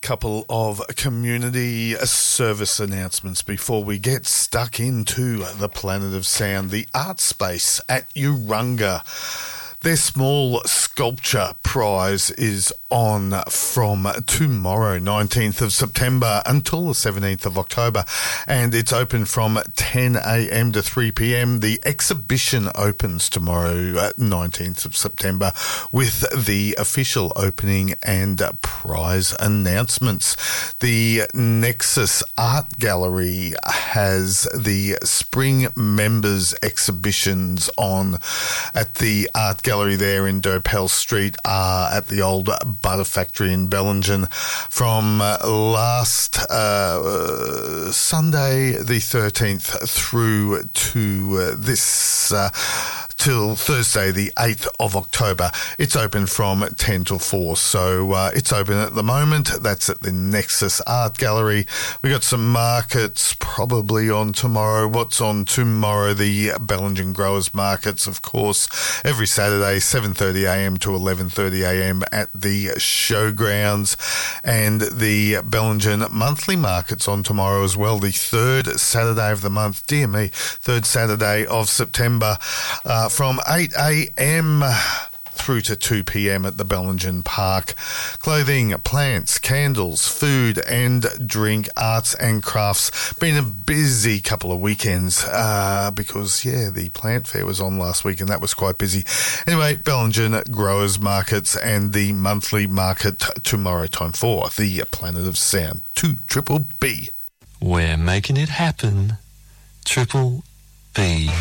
Couple of community service announcements before we get stuck into the Planet of Sound. The Art Space at Urunga. Their small sculpture prize is on from tomorrow, 19th of September, until the 17th of October, and it's open from 10 a.m. to 3 p.m. The exhibition opens tomorrow, 19th of September, with the official opening and prize announcements. The Nexus Art Gallery has the Spring Members exhibitions on at the Art Gallery there in Dopell Street, at the old Butter Factory in Bellingen, from last Sunday the 13th through to this till Thursday the 8th of October. It's open from 10 till 4, so it's open at the moment. That's at the Nexus Art Gallery. We got some markets probably on tomorrow. What's on tomorrow? The Bellingen Growers Markets, of course, every Saturday 7:30am to 11:30am at the Showgrounds, and the Bellingen Monthly Markets on tomorrow as well, the third Saturday of the month. Dear me, third Saturday of September, from 8am through to 2 p.m. at the Bellingen Park. Clothing, plants, candles, food and drink, arts and crafts. Been a busy couple of weekends because, the plant fair was on last week and that was quite busy. Anyway, Bellingen Growers Markets and the monthly market tomorrow. Time for the Planet of Sound. 2BBB. We're making it happen. Triple B.